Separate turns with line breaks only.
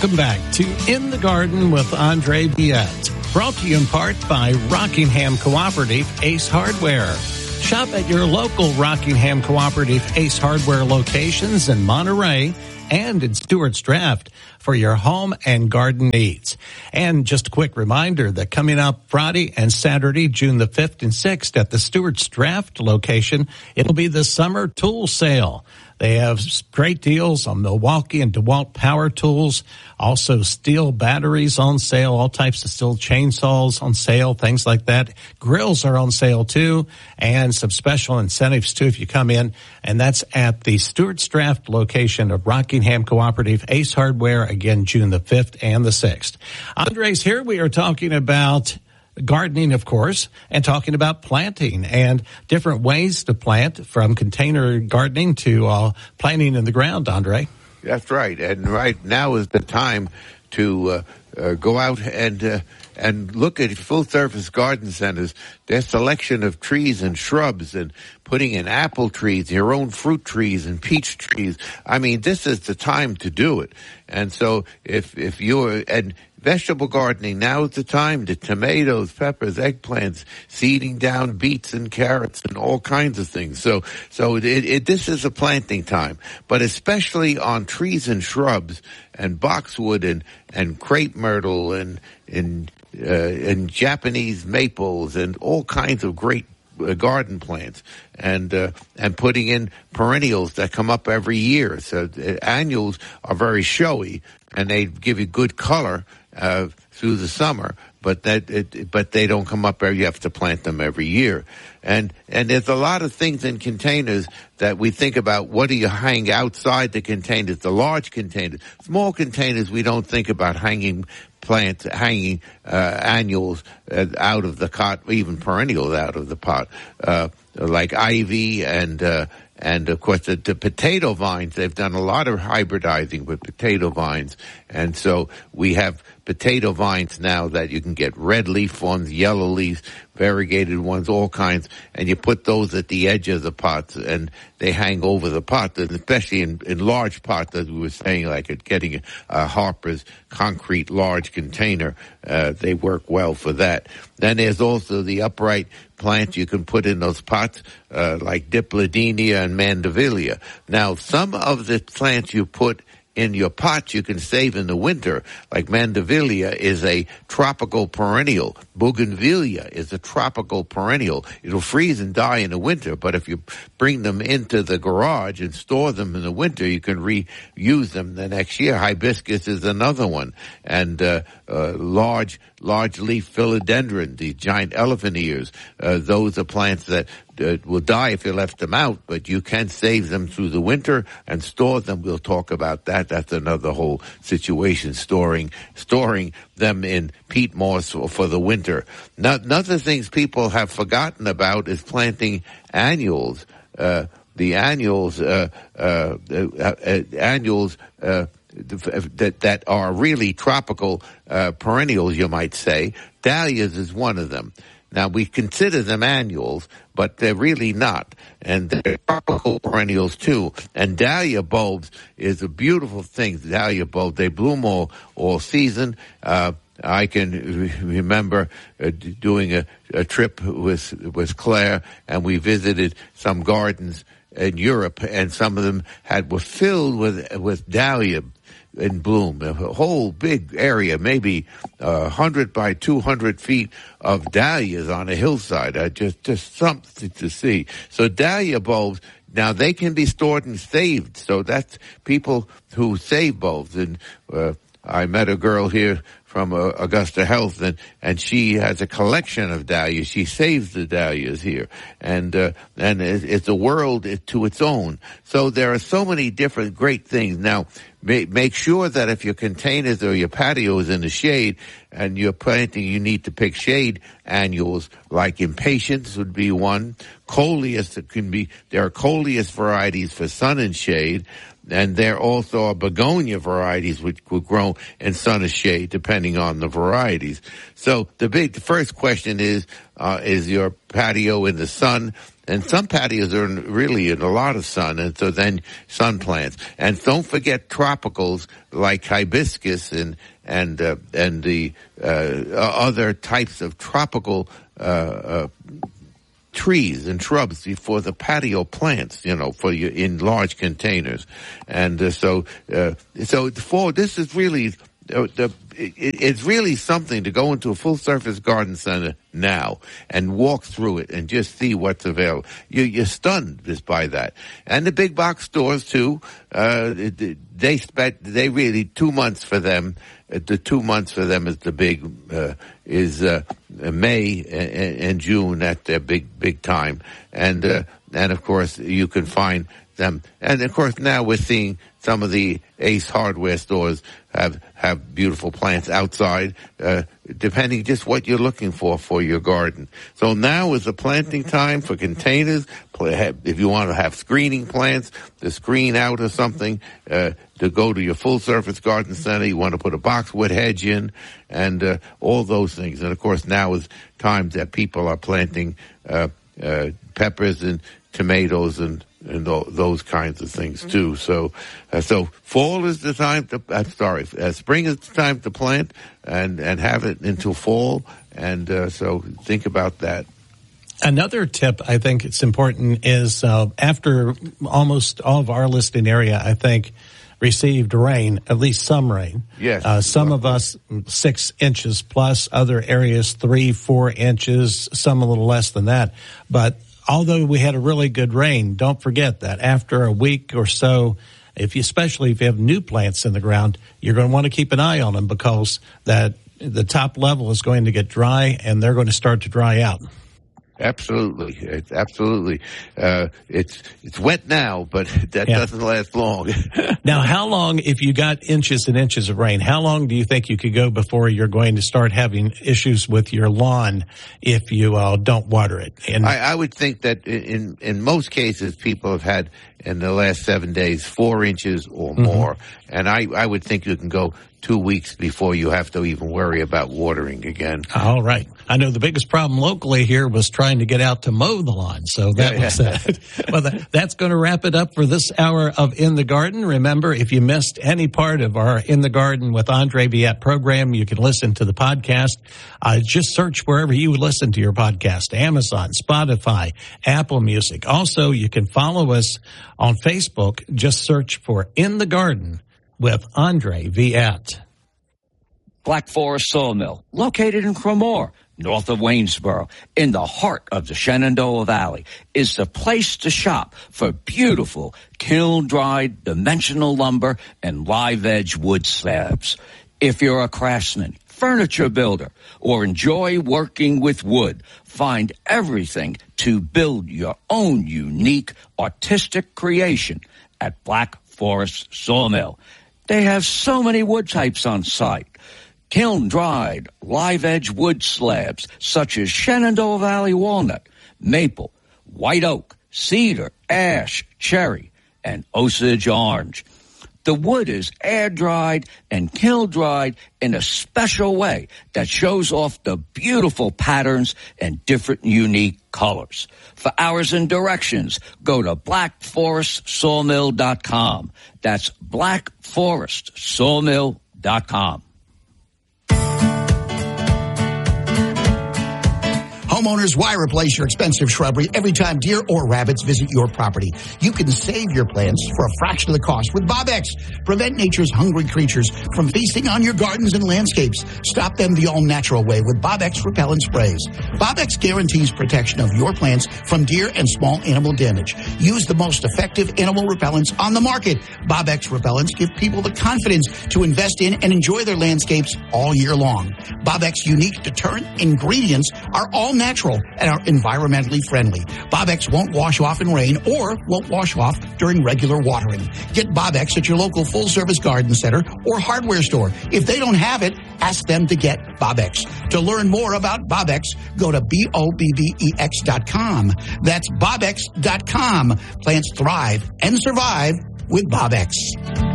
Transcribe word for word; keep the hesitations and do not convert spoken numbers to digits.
Welcome back to In the Garden with Andre Biet. Brought to you in part by Rockingham Cooperative Ace Hardware. Shop at your local Rockingham Cooperative Ace Hardware locations in Monterey and in Stewart's Draft for your home and garden needs. And just a quick reminder that coming up Friday and Saturday, June the fifth and sixth at the Stewart's Draft location, it'll be the summer tool sale. They have great deals on Milwaukee and DeWalt power tools, also steel batteries on sale, all types of steel chainsaws on sale, things like that. Grills are on sale too, and some special incentives too if you come in. And that's at the Stewart's Draft location of Rockingham Cooperative Ace Hardware, again, June the fifth and the sixth. Andre's here. We are talking about gardening, of course, and talking about planting and different ways to plant, from container gardening to uh, planting in the ground, Andre.
That's right. And right now is the time to uh, uh, go out and uh, and look at full-service garden centers, their selection of trees and shrubs, and putting in apple trees, your own fruit trees and peach trees. I mean, this is the time to do it. And so if if you're... and vegetable gardening, now is the time. The tomatoes, peppers, eggplants, seeding down beets and carrots and all kinds of things. So, so it, it, this is a planting time, but especially on trees and shrubs and boxwood and, and crepe myrtle and, and, uh, and Japanese maples and all kinds of great uh, garden plants, and, uh, and putting in perennials that come up every year. So uh, annuals are very showy and they give you good color Uh, through the summer, but that it, but they don't come up every. You have to plant them every year, and and there's a lot of things in containers that we think about. What do you hang outside the containers? The large containers, small containers, we don't think about hanging plants, hanging uh, annuals uh, out of the pot, even perennials out of the pot, uh, like ivy and. Uh, And, of course, the, the potato vines, they've done a lot of hybridizing with potato vines. And so we have potato vines now that you can get red leaf ones, yellow leaves, variegated ones, all kinds. And you put those at the edge of the pots, and they hang over the pot, and especially in, in large pots, as we were saying, like at getting a, a Harper's concrete large container. Uh, they work well for that. Then there's also the upright plants you can put in those pots, uh, like Dipladenia and Mandevilla. Now, some of the plants you put in your pots you can save in the winter, like Mandevilla is a tropical perennial. Bougainvillea is a tropical perennial. It'll freeze and die in the winter, but if you bring them into the garage and store them in the winter, you can reuse them the next year. Hibiscus is another one. And uh, uh large, large leaf philodendron, the giant elephant ears, uh, those are plants that Uh, will die if you left them out, but you can save them through the winter and store them. We'll talk about that. That's another whole situation, storing storing them in peat moss for, for the winter. Now, another things people have forgotten about is planting annuals. Uh, the annuals, uh, uh, uh, uh annuals, uh, that that are really tropical uh, perennials, you might say. Dahlias is one of them. Now, we consider them annuals, but they're really not. And they're tropical perennials, too. And dahlia bulbs is a beautiful thing. Dahlia bulbs, they bloom all, all season. Uh, I can re- remember uh, doing a, a trip with, with Claire, and we visited some gardens in Europe, and some of them had were filled with, with dahlia in bloom, a whole big area, maybe a hundred by two hundred feet of dahlias on a hillside. Uh, just, just something to see. So dahlia bulbs, now they can be stored and saved. So that's people who save bulbs. And uh, I met a girl here from uh, Augusta Health, and, and she has a collection of dahlias. She saves the dahlias here. And, uh, and it, it's a world to its own. So there are so many different great things. Now, make sure that if your containers or your patio is in the shade and you're planting, you need to pick shade annuals, like Impatiens would be one. Coleus can be, there are Coleus varieties for sun and shade. And there also are begonia varieties which will grow in sun or shade depending on the varieties. So the big, the first question is, uh, is your patio in the sun and some patios are in, really in a lot of sun, and so then sun plants. And don't forget tropicals like hibiscus and and uh, and the uh, other types of tropical uh, uh, trees and shrubs for the patio plants, you know, for you in large containers. And uh, so uh, so for this is really uh, the. It, it's really something to go into a full-service garden center now and walk through it and just see what's available. You, you're stunned just by that. And the big box stores, too, uh, they spent, they really, two months for them, the two months for them is the big, uh, is uh, May and, and June at their big, big time. And, uh, and, of course, you can find them. And, of course, now we're seeing some of the Ace Hardware stores have have beautiful plants outside, uh, depending just what you're looking for for your garden. So now is the planting time for containers. If you want to have screening plants, to screen out or something, uh, to go to your full-surface garden center, you want to put a boxwood hedge in, and uh, all those things. And, of course, now is times that people are planting uh, uh, peppers and tomatoes and and those kinds of things too. So, uh, so fall is the time to. Uh, sorry, uh, spring is the time to plant and and have it until fall. And uh, so think about that.
Another tip I think it's important is uh, after almost all of our listed area, I think, received rain, at least some rain.
Yes.
Uh, some of us six inches plus, other areas three, four inches, some a little less than that, but. Although we had a really good rain, don't forget that after a week or so, if you, especially if you have new plants in the ground, you're going to want to keep an eye on them because that the top level is going to get dry and they're going to start to dry out.
Absolutely, it's absolutely. Uh, it's it's wet now, but that yeah. doesn't last long.
Now, how long, if you got inches and inches of rain, how long do you think you could go before you're going to start having issues with your lawn if you uh, don't water it? And
I, I would think that in in most cases, people have had in the last seven days four inches or more, mm-hmm. and I I would think you can go two weeks before you have to even worry about watering again.
All right. I know the biggest problem locally here was trying to get out to mow the lawn, so that was it. Well, that, that's going to wrap it up for this hour of In the Garden. Remember, if you missed any part of our In the Garden with Andre Viette program, you can listen to the podcast. Uh, just search wherever you listen to your podcast, Amazon, Spotify, Apple Music. Also, you can follow us on Facebook. Just search for In the Garden with Andre Viette.
Black Forest Sawmill, located in Cremore, north of Waynesboro, in the heart of the Shenandoah Valley, is the place to shop for beautiful kiln-dried dimensional lumber and live-edge wood slabs. If you're a craftsman, furniture builder, or enjoy working with wood, find everything to build your own unique artistic creation at Black Forest Sawmill. They have so many wood types on site. Kiln-dried, live-edge wood slabs such as Shenandoah Valley walnut, maple, white oak, cedar, ash, cherry, and Osage orange. The wood is air-dried and kiln-dried in a special way that shows off the beautiful patterns and different unique colors. For hours and directions, go to black forest sawmill dot com. That's black forest sawmill dot com.
Homeowners, why replace your expensive shrubbery every time deer or rabbits visit your property? You can save your plants for a fraction of the cost with Bob-X. Prevent nature's hungry creatures from feasting on your gardens and landscapes. Stop them the all-natural way with Bob-X repellent sprays. Bob-X guarantees protection of your plants from deer and small animal damage. Use the most effective animal repellents on the market. Bob-X repellents give people the confidence to invest in and enjoy their landscapes all year long. Bob-X unique deterrent ingredients are all natural and are environmentally friendly. Bob-X won't wash off in rain or won't wash off during regular watering. Get Bob-X at your local full-service garden center or hardware store. If they don't have it, ask them to get Bob-X. To learn more about Bob-X, go to B O B B E X dot com. That's Bob X dot com. Plants thrive and survive with Bob-X.